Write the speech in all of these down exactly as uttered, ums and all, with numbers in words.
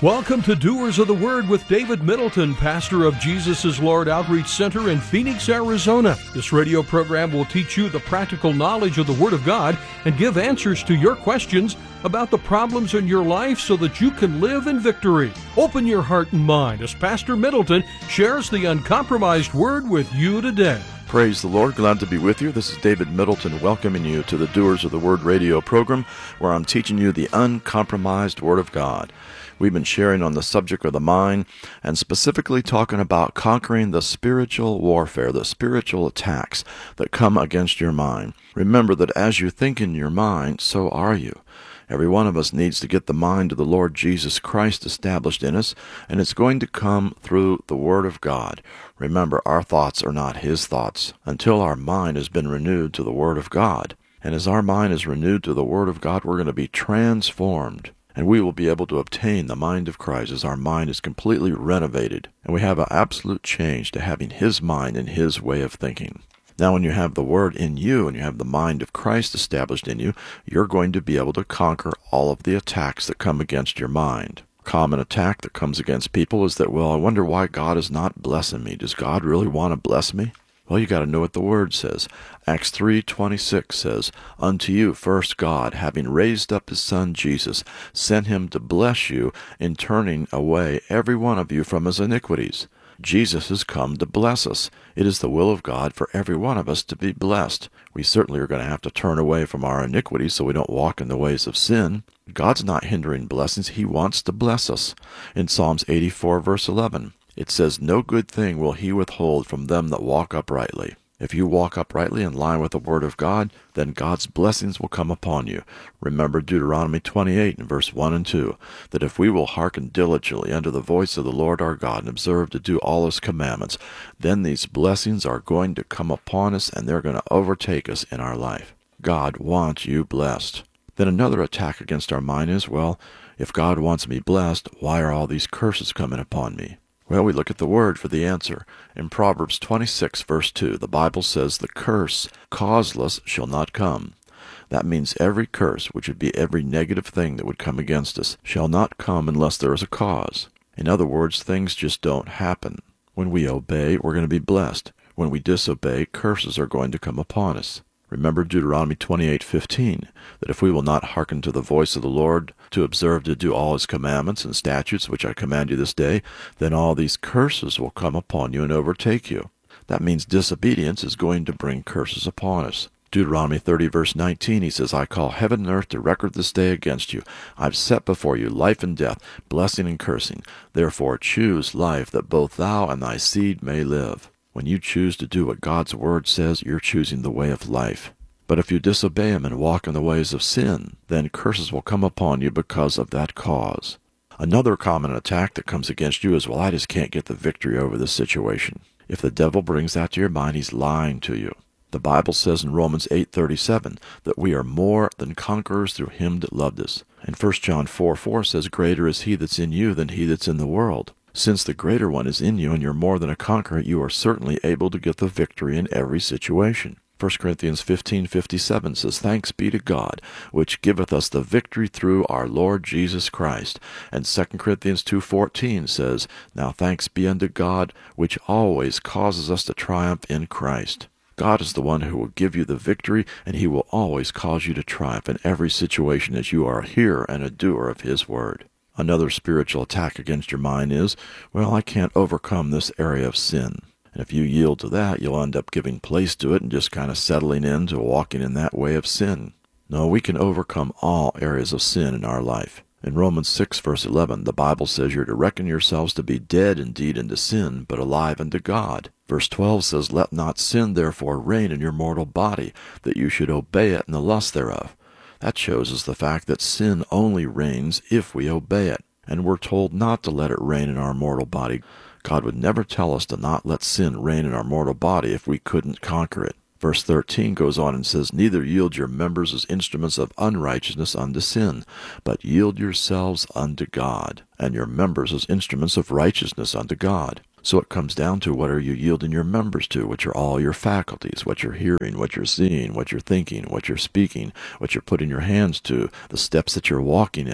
Welcome to Doers of the Word with David Middleton, pastor of Jesus is Lord Outreach Center in Phoenix, Arizona. This radio program will teach you the practical knowledge of the Word of God and give answers to your questions about the problems in your life so that you can live in victory. Open your heart and mind as Pastor Middleton shares the uncompromised Word with you today. Praise the Lord. Glad to be with you. This is David Middleton welcoming you to the Doers of the Word radio program, where I'm teaching you the uncompromised Word of God. We've been sharing on the subject of the mind and specifically talking about conquering the spiritual warfare, the spiritual attacks that come against your mind. Remember that as you think in your mind, so are you. Every one of us needs to get the mind of the Lord Jesus Christ established in us, and it's going to come through the Word of God. Remember, our thoughts are not His thoughts until our mind has been renewed to the Word of God. And as our mind is renewed to the Word of God, we're going to be transformed, and we will be able to obtain the mind of Christ as our mind is completely renovated, and we have an absolute change to having His mind and His way of thinking. Now, when you have the Word in you and you have the mind of Christ established in you, you're going to be able to conquer all of the attacks that come against your mind. Common attack that comes against people is that, well, I wonder why God is not blessing me. Does God really want to bless me? Well, you got to know what the Word says. Acts three twenty-six says, "Unto you first God, having raised up His Son Jesus, sent Him to bless you in turning away every one of you from his iniquities." Jesus has come to bless us. It is the will of God for every one of us to be blessed. We certainly are going to have to turn away from our iniquities so we don't walk in the ways of sin. God's not hindering blessings. He wants to bless us. In Psalms eighty-four, verse eleven, it says, "No good thing will He withhold from them that walk uprightly." If you walk uprightly in line with the Word of God, then God's blessings will come upon you. Remember Deuteronomy twenty-eight and verse one and two, that if we will hearken diligently unto the voice of the Lord our God and observe to do all His commandments, then these blessings are going to come upon us and they're going to overtake us in our life. God wants you blessed. Then another attack against our mind is, well, if God wants me blessed, why are all these curses coming upon me? Well, we look at the Word for the answer. In Proverbs twenty-six, verse two, the Bible says, "The curse causeless shall not come." That means every curse, which would be every negative thing that would come against us, shall not come unless there is a cause. In other words, things just don't happen. When we obey, we're going to be blessed. When we disobey, curses are going to come upon us. Remember Deuteronomy twenty-eight fifteen, that if we will not hearken to the voice of the Lord, to observe to do all His commandments and statutes which I command you this day, then all these curses will come upon you and overtake you. That means disobedience is going to bring curses upon us. Deuteronomy thirty, verse nineteen, He says, "I call heaven and earth to record this day against you. I've set before you life and death, blessing and cursing. Therefore choose life, that both thou and thy seed may live." When you choose to do what God's Word says, you're choosing the way of life. But if you disobey Him and walk in the ways of sin, then curses will come upon you because of that cause. Another common attack that comes against you is, well, I just can't get the victory over this situation. If the devil brings that to your mind, he's lying to you. The Bible says in Romans eight thirty-seven that we are more than conquerors through Him that loved us. And First John four four says, "Greater is He that's in you than he that's in the world." Since the greater one is in you and you're more than a conqueror, you are certainly able to get the victory in every situation. First Corinthians fifteen fifty-seven says, "Thanks be to God, which giveth us the victory through our Lord Jesus Christ." And Second Corinthians two fourteen says, "Now thanks be unto God, which always causes us to triumph in Christ." God is the one who will give you the victory, and He will always cause you to triumph in every situation as you are a hearer and a doer of His Word. Another spiritual attack against your mind is, well, I can't overcome this area of sin. And if you yield to that, you'll end up giving place to it and just kind of settling into walking in that way of sin. No, we can overcome all areas of sin in our life. In Romans six, verse eleven, the Bible says you're to reckon yourselves to be dead indeed unto sin, but alive unto God. Verse twelve says, "Let not sin therefore reign in your mortal body, that you should obey it in the lust thereof." That shows us the fact that sin only reigns if we obey it, and we're told not to let it reign in our mortal body. God would never tell us to not let sin reign in our mortal body if we couldn't conquer it. Verse thirteen goes on and says, "Neither yield your members as instruments of unrighteousness unto sin, but yield yourselves unto God, and your members as instruments of righteousness unto God." So it comes down to, what are you yielding your members to, which are all your faculties, what you're hearing, what you're seeing, what you're thinking, what you're speaking, what you're putting your hands to, the steps that you're walking in.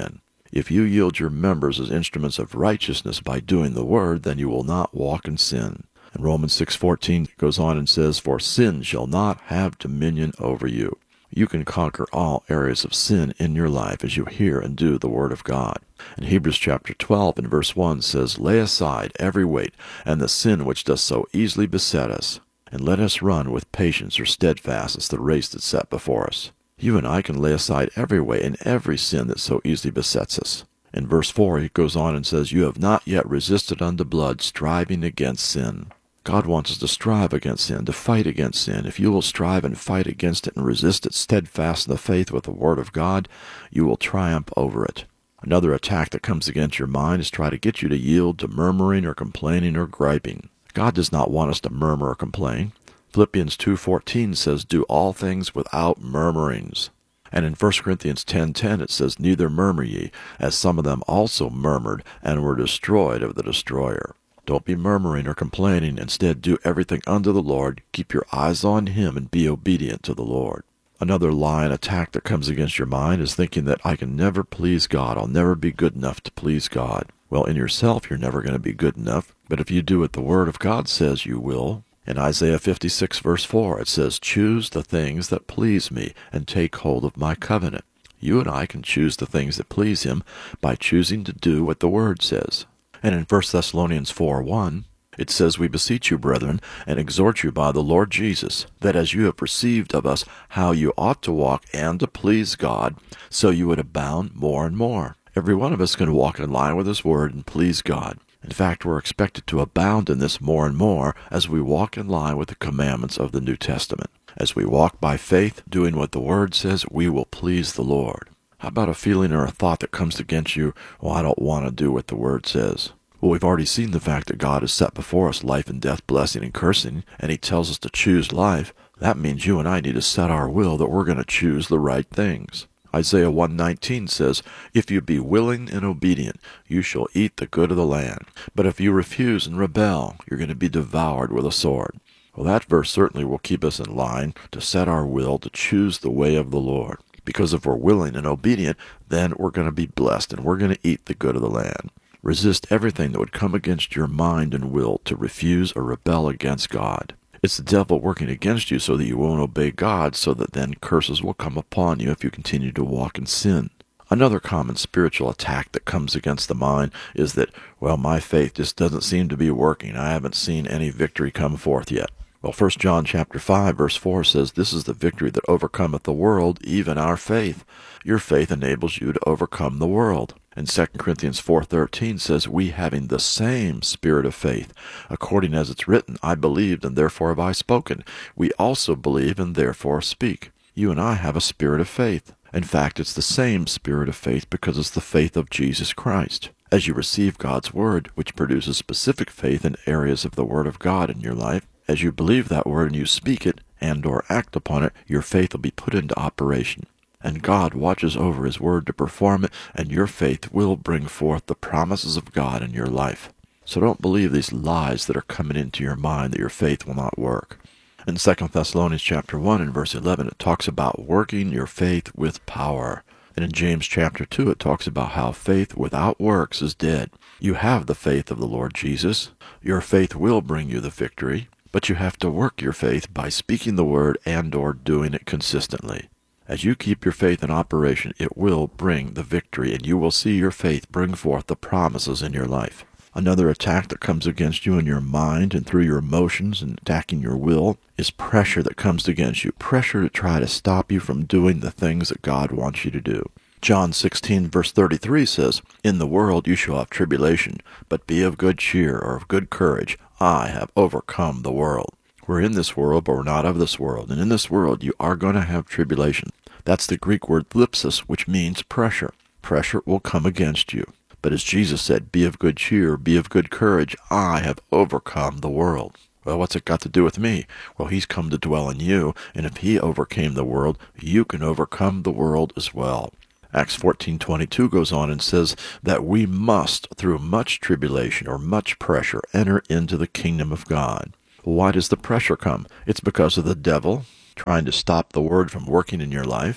If you yield your members as instruments of righteousness by doing the word, then you will not walk in sin. And Romans six fourteen goes on and says, "For sin shall not have dominion over you." You can conquer all areas of sin in your life as you hear and do the Word of God. And Hebrews chapter twelve and verse one says, "Lay aside every weight and the sin which does so easily beset us, and let us run with patience or steadfastness the race that's set before us." You and I can lay aside every weight and every sin that so easily besets us. In verse four, he goes on and says, "You have not yet resisted unto blood, striving against sin." God wants us to strive against sin, to fight against sin. If you will strive and fight against it and resist it steadfast in the faith with the Word of God, you will triumph over it. Another attack that comes against your mind is try to get you to yield to murmuring or complaining or griping. God does not want us to murmur or complain. Philippians two fourteen says, "Do all things without murmurings." And in First Corinthians ten ten it says, "Neither murmur ye, as some of them also murmured, and were destroyed of the destroyer." Don't be murmuring or complaining. Instead, do everything unto the Lord. Keep your eyes on Him and be obedient to the Lord. Another lie and attack that comes against your mind is thinking that I can never please God. I'll never be good enough to please God. Well, in yourself, you're never going to be good enough. But if you do what the Word of God says you will, in Isaiah fifty-six verse four, it says, "Choose the things that please me and take hold of my covenant." You and I can choose the things that please Him by choosing to do what the Word says. And in First Thessalonians four one, it says, "We beseech you, brethren, and exhort you by the Lord Jesus, that as you have received of us how you ought to walk and to please God, so you would abound more and more." Every one of us can walk in line with His Word and please God. In fact, we're expected to abound in this more and more as we walk in line with the commandments of the New Testament. As we walk by faith, doing what the Word says, we will please the Lord. How about a feeling or a thought that comes against you, "Well, I don't want to do what the Word says"? Well, we've already seen the fact that God has set before us life and death, blessing and cursing, and He tells us to choose life. That means you and I need to set our will that we're going to choose the right things. Isaiah one nineteen says, "If you be willing and obedient, you shall eat the good of the land. But if you refuse and rebel, you're going to be devoured with a sword." Well, that verse certainly will keep us in line to set our will to choose the way of the Lord. Because if we're willing and obedient, then we're going to be blessed and we're going to eat the good of the land. Resist everything that would come against your mind and will to refuse or rebel against God. It's the devil working against you so that you won't obey God, so that then curses will come upon you if you continue to walk in sin. Another common spiritual attack that comes against the mind is that, well, my faith just doesn't seem to be working. I haven't seen any victory come forth yet. Well, First John chapter five, verse four says, "This is the victory that overcometh the world, even our faith." Your faith enables you to overcome the world. And Second Corinthians four thirteen says, "We having the same spirit of faith, according as it's written, I believed, and therefore have I spoken. We also believe, and therefore speak." You and I have a spirit of faith. In fact, it's the same spirit of faith because it's the faith of Jesus Christ. As you receive God's Word, which produces specific faith in areas of the Word of God in your life, as you believe that Word and you speak it and or act upon it, your faith will be put into operation. And God watches over His Word to perform it, and your faith will bring forth the promises of God in your life. So don't believe these lies that are coming into your mind that your faith will not work. In Second Thessalonians chapter one and verse eleven, it talks about working your faith with power. And in James chapter two, it talks about how faith without works is dead. You have the faith of the Lord Jesus. Your faith will bring you the victory, but you have to work your faith by speaking the Word and or doing it consistently. As you keep your faith in operation, it will bring the victory, and you will see your faith bring forth the promises in your life. Another attack that comes against you in your mind and through your emotions and attacking your will is pressure that comes against you. Pressure to try to stop you from doing the things that God wants you to do. John sixteen verse thirty-three says, "In the world you shall have tribulation, but be of good cheer," or of good courage. "I have overcome the world." We're in this world, but we're not of this world. And in this world, you are going to have tribulation. That's the Greek word thlipsis, which means pressure. Pressure will come against you. But as Jesus said, "Be of good cheer, be of good courage. I have overcome the world." Well, what's it got to do with me? Well, He's come to dwell in you, and if He overcame the world, you can overcome the world as well. Acts fourteen twenty-two goes on and says that we must, through much tribulation or much pressure, enter into the kingdom of God. Well, why does the pressure come? It's because of the devil trying to stop the Word from working in your life.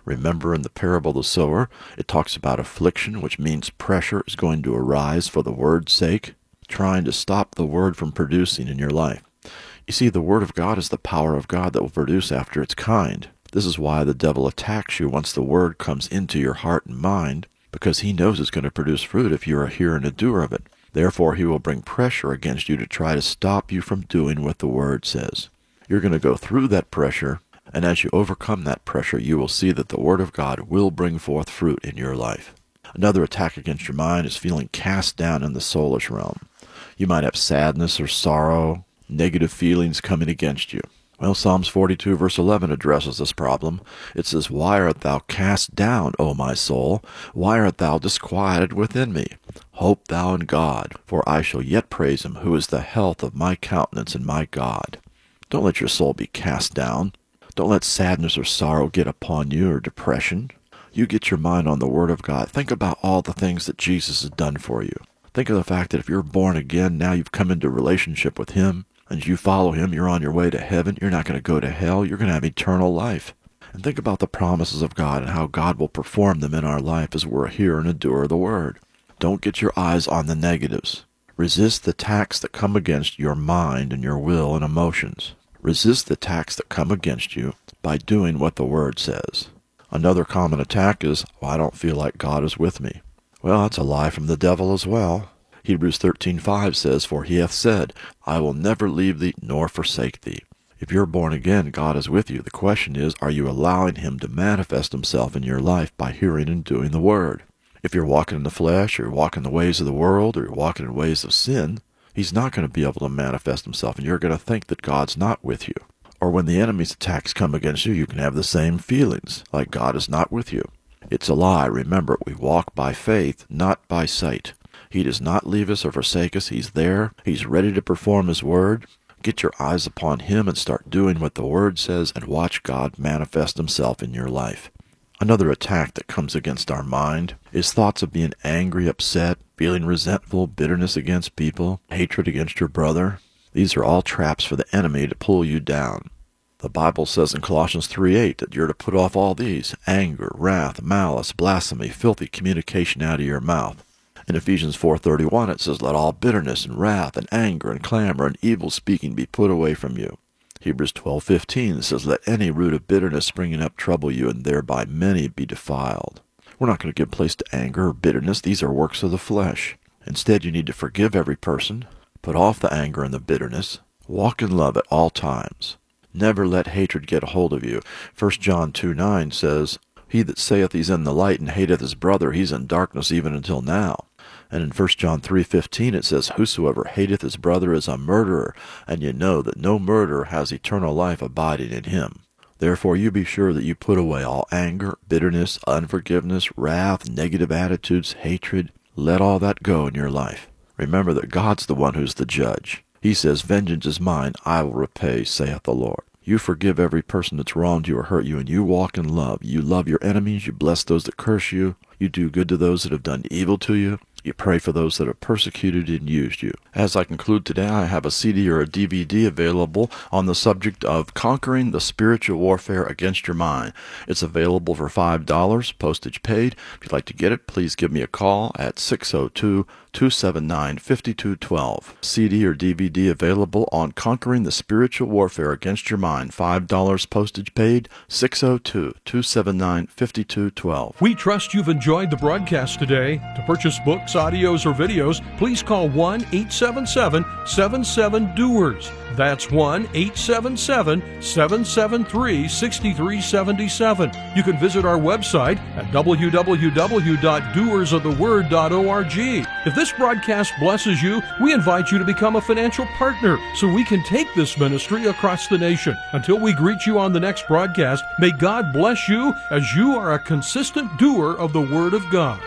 Remember in the parable of the sower, it talks about affliction, which means pressure is going to arise for the word's sake, trying to stop the word from producing in your life. You see, the word of God is the power of God that will produce after its kind. This is why the devil attacks you once the word comes into your heart and mind, because he knows it's going to produce fruit if you're a hearer and a doer of it. Therefore, he will bring pressure against you to try to stop you from doing what the word says. You're going to go through that pressure, and as you overcome that pressure, you will see that the word of God will bring forth fruit in your life. Another attack against your mind is feeling cast down in the soulish realm. You might have sadness or sorrow, negative feelings coming against you. Well, Psalms forty-two verse eleven addresses this problem. It says, "Why art thou cast down, O my soul? Why art thou disquieted within me? Hope thou in God, for I shall yet praise him, who is the health of my countenance and my God." Don't let your soul be cast down. Don't let sadness or sorrow get upon you, or depression. You get your mind on the Word of God. Think about all the things that Jesus has done for you. Think of the fact that if you're born again, now you've come into a relationship with him, and as you follow him, you're on your way to heaven. You're not going to go to hell. You're going to have eternal life. And think about the promises of God and how God will perform them in our life as we're a hearer and a doer of the Word. Don't get your eyes on the negatives. Resist the attacks that come against your mind and your will and emotions. Resist the attacks that come against you by doing what the Word says. Another common attack is, well, I don't feel like God is with me. Well, that's a lie from the devil as well. Hebrews thirteen five says, "For he hath said, I will never leave thee nor forsake thee." If you're born again, God is with you. The question is, are you allowing him to manifest himself in your life by hearing and doing the Word? If you're walking in the flesh, or you're walking the ways of the world, or you're walking in ways of sin, he's not going to be able to manifest himself, and you're going to think that God's not with you. Or when the enemy's attacks come against you, you can have the same feelings, like God is not with you. It's a lie. Remember, we walk by faith, not by sight. He does not leave us or forsake us. He's there. He's ready to perform his word. Get your eyes upon him and start doing what the Word says, and watch God manifest himself in your life. Another attack that comes against our mind is thoughts of being angry, upset, feeling resentful, bitterness against people, hatred against your brother. These are all traps for the enemy to pull you down. The Bible says in Colossians three eight that you're to put off all these: anger, wrath, malice, blasphemy, filthy communication out of your mouth. In Ephesians four thirty-one it says, "Let all bitterness and wrath and anger and clamor and evil speaking be put away from you." Hebrews twelve fifteen says, "Let any root of bitterness springing up trouble you, and thereby many be defiled." We're not going to give place to anger or bitterness. These are works of the flesh. Instead, you need to forgive every person, put off the anger and the bitterness, walk in love at all times. Never let hatred get a hold of you. First John two nine says, "He that saith he's in the light and hateth his brother, he's in darkness even until now." And in First John three fifteen it says, "Whosoever hateth his brother is a murderer, and ye know that no murderer has eternal life abiding in him." Therefore you be sure that you put away all anger, bitterness, unforgiveness, wrath, negative attitudes, hatred. Let all that go in your life. Remember that God's the one who's the judge. He says, "Vengeance is mine, I will repay, saith the Lord." You forgive every person that's wronged you or hurt you, and you walk in love. You love your enemies, you bless those that curse you, you do good to those that have done evil to you, you pray for those that have persecuted and used you. As I conclude today, I have a C D or a D V D available on the subject of conquering the spiritual warfare against your mind. It's available for five dollars, postage paid. If you'd like to get it, please give me a call at six oh two, two seven nine, five two one two. C D or D V D available on conquering the spiritual warfare against your mind. five dollars postage paid, six oh two, two seven nine, five two one two. We trust you've enjoyed the broadcast today. To purchase books, audios, or videos, please call one eight seven seven, seven seven, D O E R S. That's one eight seven seven, seven seven three, six three seven seven. You can visit our website at w w w dot doers of the word dot org. If this broadcast blesses you, we invite you to become a financial partner so we can take this ministry across the nation. Until we greet you on the next broadcast, may God bless you as you are a consistent doer of the Word of God.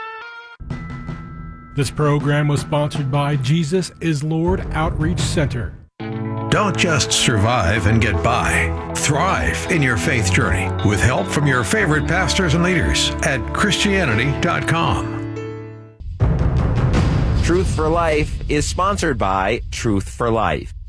This program was sponsored by Jesus is Lord Outreach Center. Don't just survive and get by. Thrive in your faith journey with help from your favorite pastors and leaders at Christianity dot com. Truth for Life is sponsored by Truth for Life.